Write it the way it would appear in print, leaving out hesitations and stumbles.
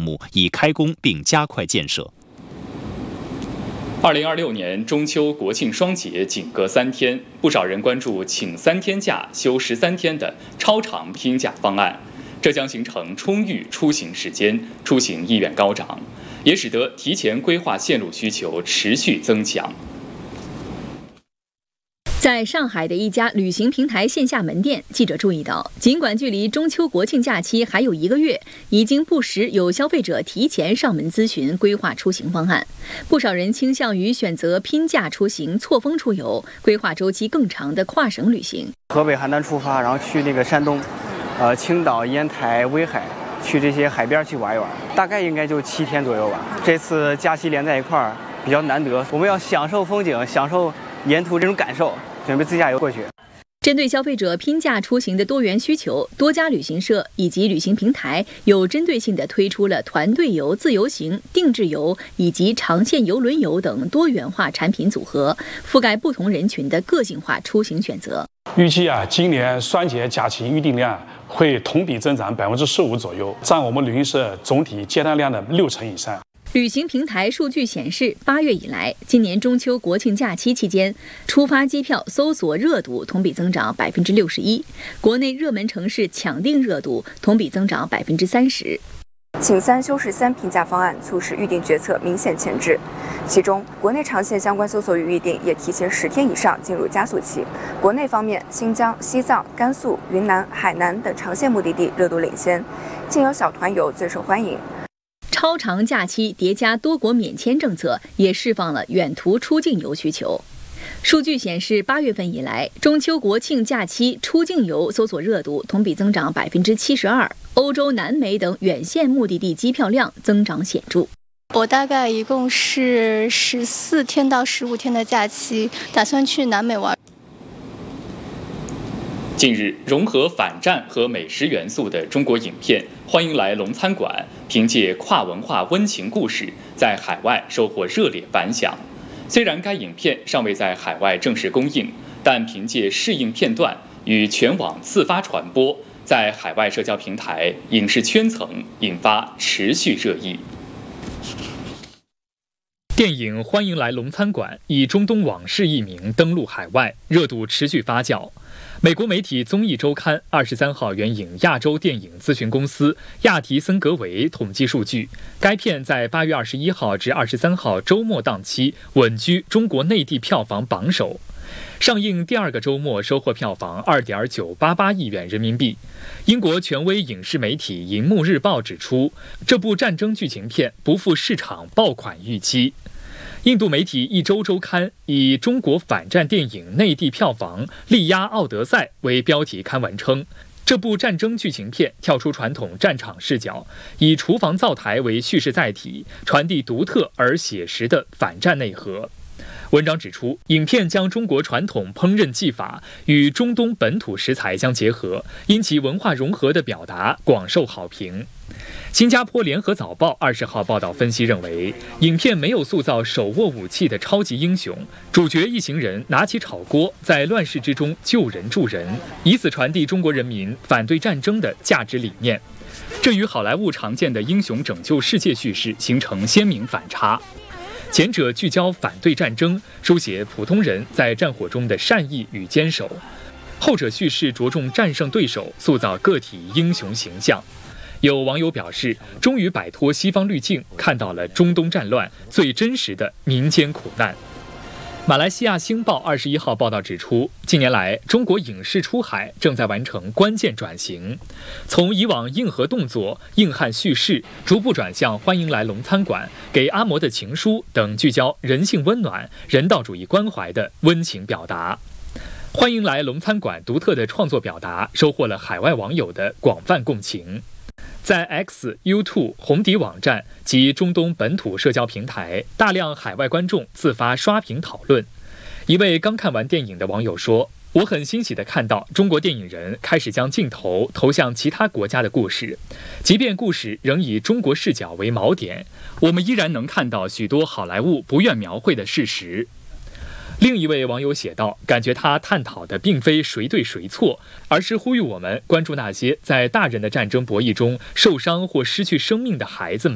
目已开工并加快建设。 2026年中秋国庆双节仅隔3天，不少人关注请3天假休13天的超长拼假方案，这将形成充裕出行时间，出行意愿高涨，也使得提前规划线路需求持续增强。 在上海的一家旅行平台线下门店，记者注意到，尽管距离中秋国庆假期还有1个月，已经不时有消费者提前上门咨询规划出行方案。不少人倾向于选择拼假出行、错峰出游，规划周期更长的跨省旅行。 河北邯郸出发，然后去那个山东，青岛、烟台、威海，去这些海边去玩一玩，大概应该就7天左右吧。这次假期连在一块儿比较难得，我们要享受风景，享受沿途这种感受，准备自驾游过去。 针对消费者拼假出行的多元需求，多家旅行社以及旅行平台有针对性地推出了团队游、自由行、定制游以及长线邮轮游等多元化产品组合，覆盖不同人群的个性化出行选择。 预计今年双节假期预订量会同比增长15%左右，占我们旅行社总体接单量的60%以上。 旅行平台数据显示，8月以来，今年中秋国庆假期期间，出发机票搜索热度同比增长61%，国内热门城市抢订热度同比增长30%。 请3休13拼假方案促使预订决策明显前置，其中国内长线相关搜索与预订也提前10天以上进入加速期。国内方面，新疆、西藏、甘肃、云南、海南等长线目的地热度领先，竟有小团游最受欢迎。 超长假期叠加多国免签政策，也释放了远途出境游需求。数据显示，8月份以来，中秋国庆假期出境游搜索热度同比增长72%，欧洲、南美等远线目的地机票量增长显著。 我大概一共是14天到15天的假期，打算去南美玩。 近日，融合反战和美食元素的中国影片《欢迎来龙餐馆》凭借跨文化温情故事，在海外收获热烈反响。虽然该影片尚未在海外正式公映，但凭借试映片段与全网自发传播，在海外社交平台、影视圈层引发持续热议。电影《欢迎来龙餐馆》以中东往事一名登陆海外，热度持续发酵。美国媒体综艺周刊23号援引亚洲电影咨询公司亚提森格维统计数据，该片在8月21号至23号周末档期稳居中国内地票房榜首。上映第2个周末收获票房2.988亿元人民币。英国权威影视媒体《银幕日报》指出，这部战争剧情片不负市场爆款预期。印度媒体《一周周刊》以中国反战电影内地票房力压《奥德赛》为标题刊文称，这部战争剧情片跳出传统战场视角，以厨房灶台为叙事载体，传递独特而写实的反战内核。文章指出，影片将中国传统烹饪技法与中东本土食材相结合，因其文化融合的表达广受好评。新加坡联合早报20号报道分析认为，影片没有塑造手握武器的超级英雄，主角一行人拿起炒锅，在乱世之中救人助人，以此传递中国人民反对战争的价值理念。这与好莱坞常见的英雄拯救世界叙事形成鲜明反差。前者聚焦反对战争，书写普通人在战火中的善意与坚守；后者叙事着重战胜对手，塑造个体英雄形象。有网友表示，终于摆脱西方滤镜，看到了中东战乱最真实的民间苦难。马来西亚星报21号报道指出，近年来中国影视出海正在完成关键转型，从以往硬核动作、硬汉叙事，逐步转向《欢迎来龙餐馆》、给阿嬷的情书等聚焦人性温暖、人道主义关怀的温情表达。欢迎来龙餐馆独特的创作表达，收获了海外网友的广泛共情。在 X、YouTube、红底网站及中东本土社交平台，大量海外观众自发刷屏讨论。一位刚看完电影的网友说：“我很欣喜地看到中国电影人开始将镜头投向其他国家的故事，即便故事仍以中国视角为锚点，我们依然能看到许多好莱坞不愿描绘的事实。”另一位网友写道，感觉他探讨的并非谁对谁错，而是呼吁我们关注那些在大人的战争博弈中受伤或失去生命的孩子们。